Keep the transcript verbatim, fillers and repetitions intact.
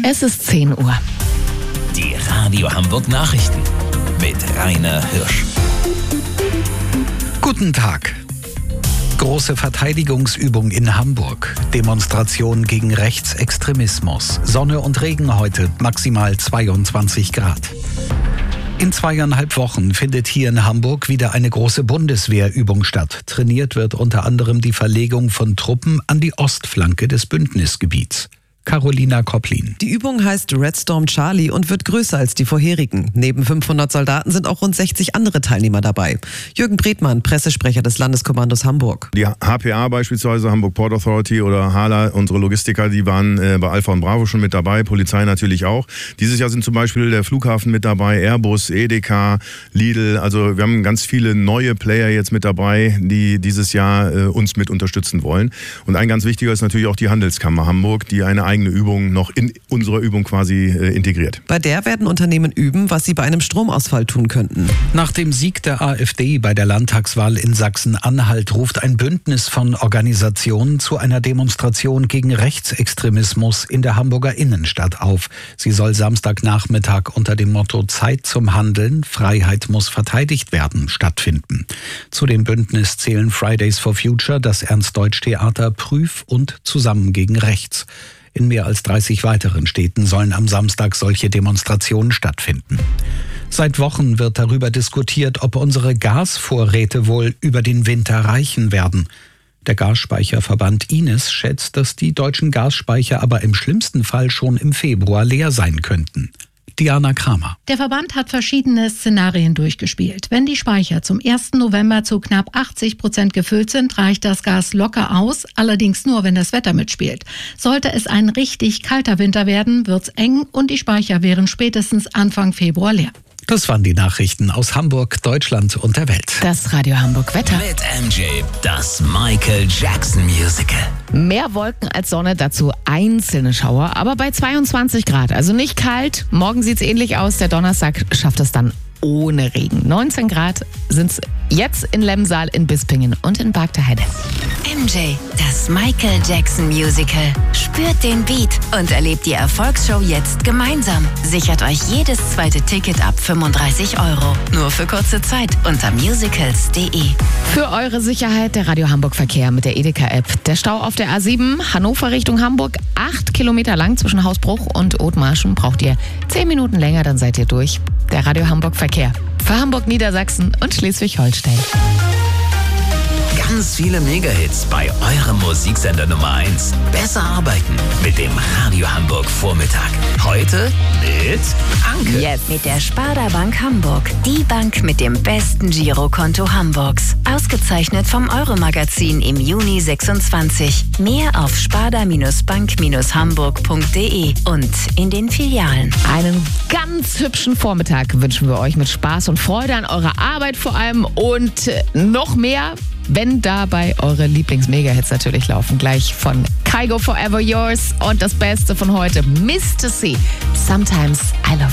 Es ist zehn Uhr. Die Radio Hamburg Nachrichten mit Rainer Hirsch. Guten Tag. Große Verteidigungsübung in Hamburg. Demonstration gegen Rechtsextremismus. Sonne und Regen heute, maximal zweiundzwanzig Grad. In zweieinhalb Wochen findet hier in Hamburg wieder eine große Bundeswehrübung statt. Trainiert wird unter anderem die Verlegung von Truppen an die Ostflanke des Bündnisgebiets. Carolina Kopplin. Die Übung heißt Red Storm Charlie und wird größer als die vorherigen. Neben fünfhundert Soldaten sind auch rund sechzig andere Teilnehmer dabei. Jürgen Bredmann, Pressesprecher des Landeskommandos Hamburg. Die H P A beispielsweise, Hamburg Port Authority oder Hala, unsere Logistiker, die waren äh, bei Alpha und Bravo schon mit dabei, Polizei natürlich auch. Dieses Jahr sind zum Beispiel der Flughafen mit dabei, Airbus, Edeka, Lidl. Also wir haben ganz viele neue Player jetzt mit dabei, die dieses Jahr äh, uns mit unterstützen wollen. Und ein ganz wichtiger ist natürlich auch die Handelskammer Hamburg, die eine eigene Übung noch in unserer Übung quasi äh, integriert. Bei der werden Unternehmen üben, was sie bei einem Stromausfall tun könnten. Nach dem Sieg der AfD bei der Landtagswahl in Sachsen-Anhalt ruft ein Bündnis von Organisationen zu einer Demonstration gegen Rechtsextremismus in der Hamburger Innenstadt auf. Sie soll Samstagnachmittag unter dem Motto Zeit zum Handeln, Freiheit muss verteidigt werden stattfinden. Zu dem Bündnis zählen Fridays for Future, das Ernst-Deutsch-Theater, Prüf und Zusammen gegen Rechts. In mehr als dreißig weiteren Städten sollen am Samstag solche Demonstrationen stattfinden. Seit Wochen wird darüber diskutiert, ob unsere Gasvorräte wohl über den Winter reichen werden. Der Gasspeicherverband I N E S schätzt, dass die deutschen Gasspeicher aber im schlimmsten Fall schon im Februar leer sein könnten. Diana Kramer. Der Verband hat verschiedene Szenarien durchgespielt. Wenn die Speicher zum ersten November zu knapp achtzig Prozent gefüllt sind, reicht das Gas locker aus, allerdings nur, wenn das Wetter mitspielt. Sollte es ein richtig kalter Winter werden, wird's eng und die Speicher wären spätestens Anfang Februar leer. Das waren die Nachrichten aus Hamburg, Deutschland und der Welt. Das Radio Hamburg Wetter. Mit M J, das Michael Jackson Musical. Mehr Wolken als Sonne, dazu einzelne Schauer, aber bei zweiundzwanzig Grad. Also nicht kalt. Morgen sieht es ähnlich aus. Der Donnerstag schafft es dann ohne Regen. neunzehn Grad sind es jetzt in Lemsal, in Bispingen und in Bargteheide. M J, das Michael Jackson Musical. Spürt den Beat und erlebt die Erfolgsshow jetzt gemeinsam. Sichert euch jedes zweite Ticket ab fünfunddreißig Euro. Nur für kurze Zeit unter musicals punkt de. Für eure Sicherheit der Radio Hamburg Verkehr mit der Edeka-App. Der Stau auf der A sieben, Hannover Richtung Hamburg, acht Kilometer lang zwischen Hausbruch und Othmarschen. Braucht ihr zehn Minuten länger, dann seid ihr durch. Der Radio Hamburg Verkehr. Für Hamburg, Niedersachsen und Schleswig-Holstein. Ganz viele Mega-Hits bei eurem Musiksender Nummer eins. Besser arbeiten mit dem Radio Hamburg Vormittag. Heute mit Anke. Yes. Mit der Sparda Bank Hamburg. Die Bank mit dem besten Girokonto Hamburgs. Ausgezeichnet vom Euro-Magazin im Juni sechsundzwanzig. Mehr auf sparda bank hamburg punkt de und in den Filialen. Einen ganz hübschen Vormittag wünschen wir euch mit Spaß und Freude an eurer Arbeit vor allem und noch mehr, wenn dabei eure Lieblings-Mega-Hits natürlich laufen. Gleich von Kygo Forever Yours und das Beste von heute, Mister C. Sometimes I Love You.